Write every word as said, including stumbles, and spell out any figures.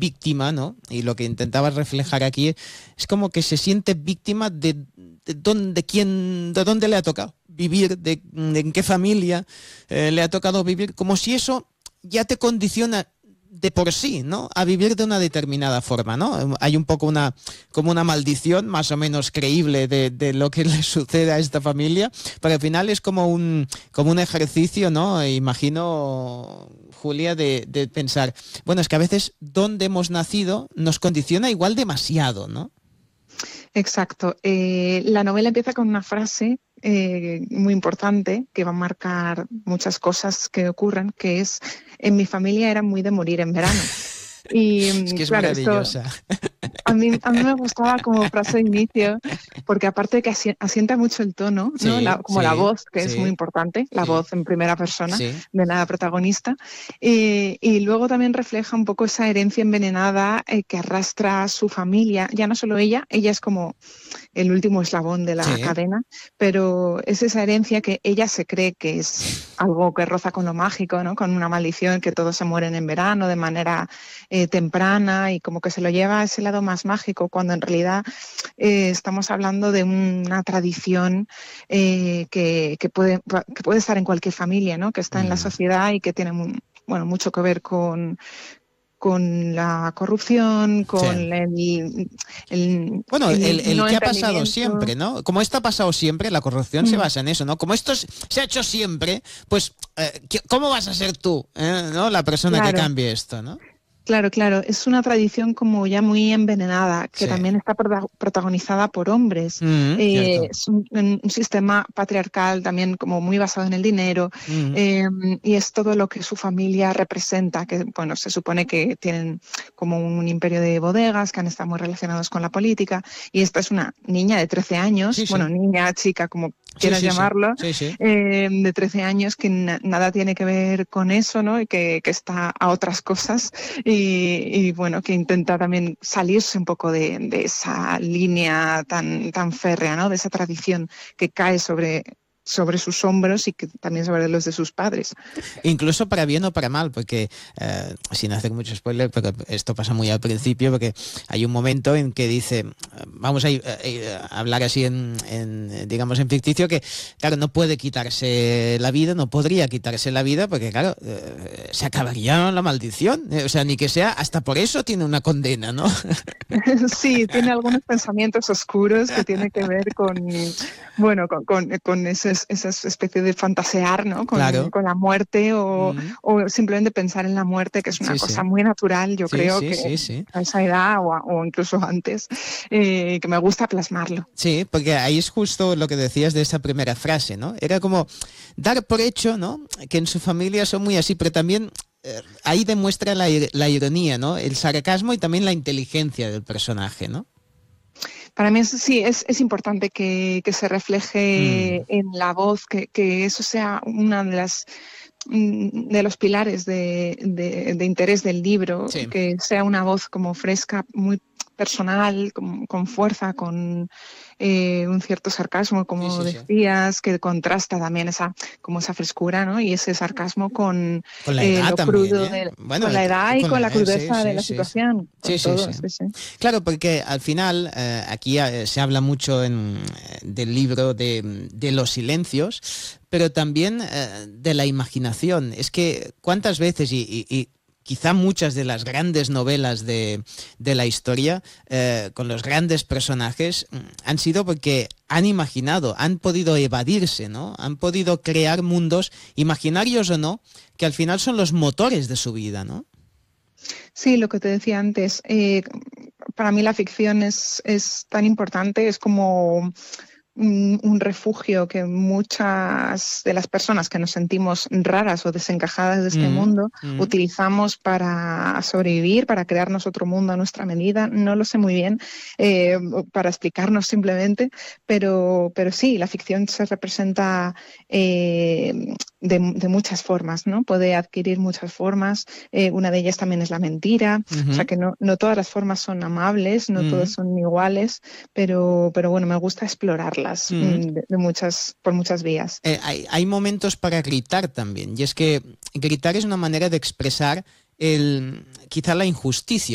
víctima, ¿no? Y lo que intentaba reflejar aquí es como que se siente víctima de, de, dónde, quién, de dónde le ha tocado vivir, de, de en qué familia eh, le ha tocado vivir, como si eso ya te condiciona de por sí, ¿no? A vivir de una determinada forma, ¿no? Hay un poco una, como una maldición más o menos creíble de, de lo que le sucede a esta familia, pero al final es como un, como un ejercicio, ¿no? Imagino, Julia, de, de pensar, bueno, es que a veces donde hemos nacido nos condiciona igual demasiado, ¿no? Exacto. Eh, la novela empieza con una frase eh, muy importante que va a marcar muchas cosas que ocurren, que es: en mi familia era muy de morir en verano. Y es que es claro, maravillosa. esto a mí, a mí me gustaba como frase de inicio, porque aparte de que asi- asienta mucho el tono, ¿no? Sí, La- como la sí, voz, que es muy sí, importante, la sí, voz en primera persona sí. de la protagonista. Eh, y luego también refleja un poco esa herencia envenenada eh, que arrastra su familia, ya no solo ella, ella es como el último eslabón de la Sí. cadena, pero es esa herencia que ella se cree que es algo que roza con lo mágico, ¿no? Con una maldición, que todos se mueren en verano de manera eh, temprana, y como que se lo lleva a ese lado más mágico, cuando en realidad eh, estamos hablando de una tradición eh, que, que, puede, que puede estar en cualquier familia, ¿no? Que está en la Mm. sociedad y que tiene mu- bueno, mucho que ver con con la corrupción, Sí. con el, el, Bueno, el, el el no que ha pasado entendimiento. siempre, ¿no? Como esto ha pasado siempre, la corrupción se Mm. basa en eso, ¿no? Como esto se ha hecho siempre, pues, eh, ¿cómo vas a ser tú, eh, ¿no? La persona que Claro, cambie esto, ¿no? claro, claro. Es una tradición como ya muy envenenada, que Sí. también está prota- protagonizada por hombres. Mm, Eh, cierto. es un, un sistema patriarcal también como muy basado en el dinero, Mm. eh, y es todo lo que su familia representa, que bueno, se supone que tienen como un imperio de bodegas, que han estado muy relacionados con la política, y esta es una niña de trece años, Sí, bueno, sí. niña, chica, como Sí, quieras sí, sí. llamarlo, Sí, sí. eh, de trece años, que na- nada tiene que ver con eso, ¿no? Y que, que está a otras cosas. Y, y, bueno, que intenta también salirse un poco de, de esa línea tan, tan férrea, ¿no? De esa tradición que cae sobre, sobre sus hombros y que también sobre los de sus padres. Incluso para bien o para mal, porque eh, sin hacer mucho spoiler, pero esto pasa muy al principio, porque hay un momento en que dice, vamos a, ir, a, a hablar así en, en, digamos, en ficticio, que claro, no puede quitarse la vida, no podría quitarse la vida, porque claro, eh, se acabaría la maldición, eh, o sea, ni que sea, hasta por eso tiene una condena, ¿no? Sí, tiene algunos pensamientos oscuros que tiene que ver con, bueno, con, con, con ese, esa especie de fantasear, ¿no? Con, Claro. con la muerte, o, Mm. o simplemente pensar en la muerte, que es una Sí, cosa sí. muy natural, yo Sí, creo sí, que sí, sí. a esa edad o, a- o incluso antes, eh, que me gusta plasmarlo. Sí, porque ahí es justo lo que decías de esa primera frase, ¿no? Era como dar por hecho, ¿no? Que en su familia son muy así, pero también eh, ahí demuestra la, ir- la ironía, ¿no? El sarcasmo y también la inteligencia del personaje, ¿no? Para mí eso sí es, es importante que, que se refleje Mm, en la voz, que, que eso sea una de las mm, de los pilares de, de- de interés del libro, sí, que sea una voz como fresca, muy personal, con, con fuerza, con eh, un cierto sarcasmo, sí, como sí, sí. decías, que contrasta también esa, como esa frescura, ¿no? Y ese sarcasmo con Con la eh, edad lo también, crudo, ¿eh? de, Bueno, con la edad y con la con la edad, sí, crudeza de sí, la sí, sí. situación, Sí, con sí, todo, sí. sí, sí. Claro, porque al final eh, aquí eh, se habla mucho en, eh, del libro de, de los silencios, pero también eh, de la imaginación. Es que cuántas veces, y, y- y quizá muchas de las grandes novelas de, de la historia, eh, con los grandes personajes, mm, han sido porque han imaginado, han podido evadirse, ¿no? Han podido crear mundos, imaginarios o no, que al final son los motores de su vida, ¿no? Sí, lo que te decía antes, eh, para mí la ficción es, es tan importante, es como un, un refugio que muchas de las personas que nos sentimos raras o desencajadas de este Mm, mundo mm. utilizamos para sobrevivir, para crearnos otro mundo a nuestra medida. No lo sé muy bien, eh, para explicarnos simplemente, pero, pero sí, la ficción se representa eh, de, de muchas formas, ¿no? Puede adquirir muchas formas. Eh, una de ellas también es la mentira, o sea Ujú, que no, no todas las formas son amables, no todas ujú, son iguales, pero, pero bueno, me gusta explorarlas ujú. mm, de, de muchas, por muchas vías. Eh, hay, hay momentos para gritar también, y es que gritar es una manera de expresar el, quizá la injusticia